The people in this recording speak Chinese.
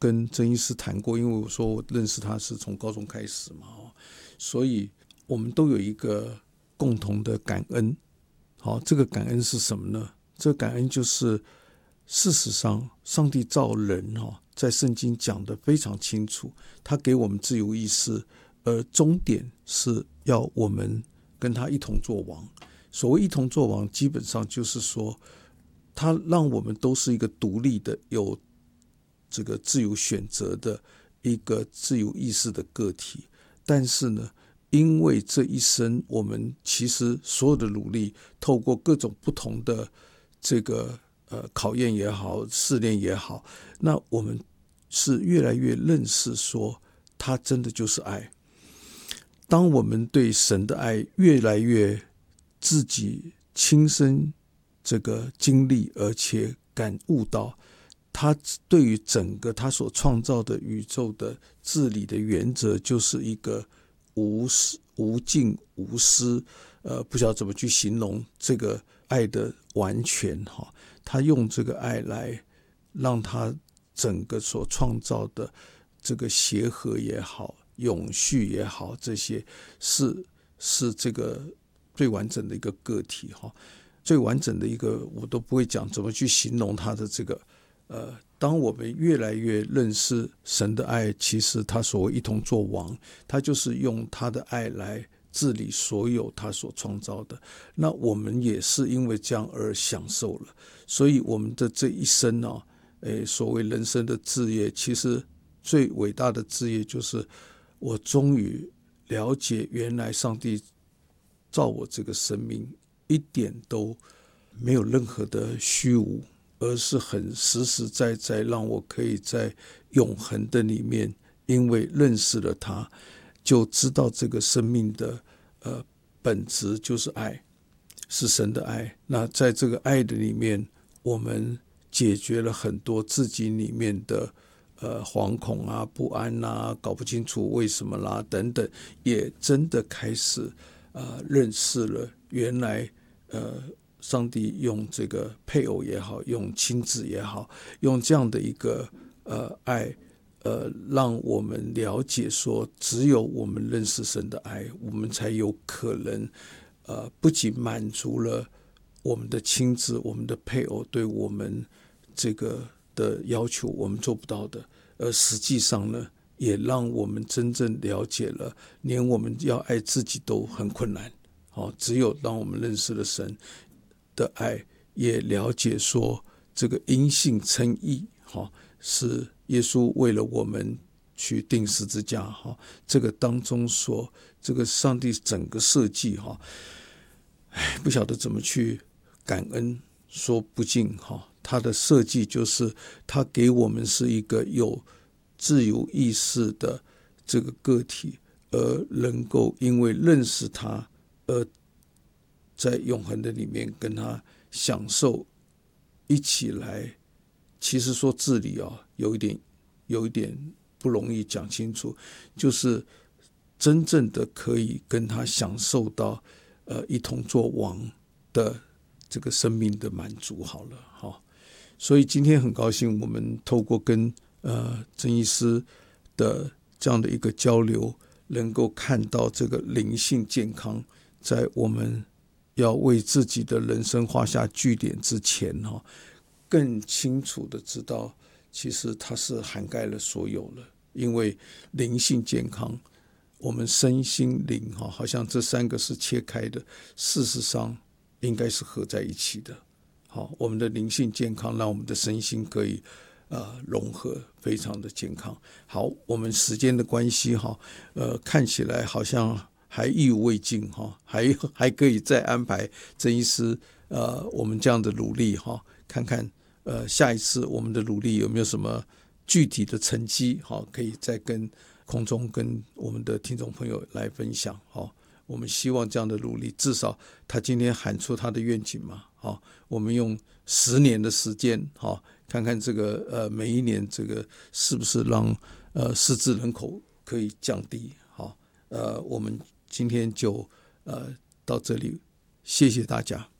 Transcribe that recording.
跟曾医师谈过，因为我说我认识他是从高中开始嘛，所以我们都有一个共同的感恩。好，这个感恩是什么呢？这个感恩就是事实上上帝造人在圣经讲得非常清楚，他给我们自由意识，而终点是要我们跟他一同作王。所谓一同作王，基本上就是说他让我们都是一个独立的有这个自由选择的一个自由意识的个体。但是呢，因为这一生我们其实所有的努力，透过各种不同的这个考验也好，试炼也好，那我们是越来越认识说他真的就是爱。当我们对神的爱越来越自己亲身这个经历，而且感悟到他对于整个他所创造的宇宙的治理的原则，就是一个无尽无私，不晓得怎么去形容这个爱的完全。他用这个爱来让他整个所创造的这个协和也好，永续也好，这些是这个最完整的一个个体，最完整的一个，我都不会讲怎么去形容他的这个当我们越来越认识神的爱，其实他所谓一同作王，他就是用他的爱来治理所有他所创造的。那我们也是因为这样而享受了，所以我们的这一生所谓人生的志业，其实最伟大的志业就是我终于了解，原来上帝造我这个生命一点都没有任何的虚无，而是很实实在在让我可以在永恒的里面，因为认识了他，就知道这个生命的本质就是爱，是神的爱。那在这个爱的里面，我们解决了很多自己里面的惶恐啊、不安啊、搞不清楚为什么啦等等，也真的开始认识了原来上帝用这个配偶也好，用亲子也好，用这样的一个爱让我们了解说，只有我们认识神的爱，我们才有可能不仅满足了我们的亲子、我们的配偶对我们这个的要求，我们做不到的，而实际上呢，也让我们真正了解了，连我们要爱自己都很困难。只有让我们认识了神的爱，也了解说这个因信称义是耶稣为了我们去钉十字架，这个当中所这个上帝整个设计，不晓得怎么去感恩说不尽。他的设计就是他给我们是一个有自由意识的这个个体，而能够因为认识他而在永恒的里面跟他享受一起来。其实说治理有一点不容易讲清楚，就是真正的可以跟他享受到一同作王的这个生命的满足好了。所以今天很高兴我们透过跟曾医师的这样的一个交流，能够看到这个灵性健康在我们要为自己的人生画下句点之前更清楚的知道，其实它是涵盖了所有了。因为灵性健康，我们身心灵好像这三个是切开的，事实上应该是合在一起的。我们的灵性健康让我们的身心可以融合，非常的健康。好，我们时间的关系看起来好像还意犹未尽还可以再安排曾医师我们这样的努力看看下一次我们的努力有没有什么具体的成绩可以再跟空中跟我们的听众朋友来分享。我们希望这样的努力，至少他今天喊出他的愿景嘛，我们用10年的时间看看这个每一年这个是不是让失智人口可以降低。我们今天就到这里，谢谢大家。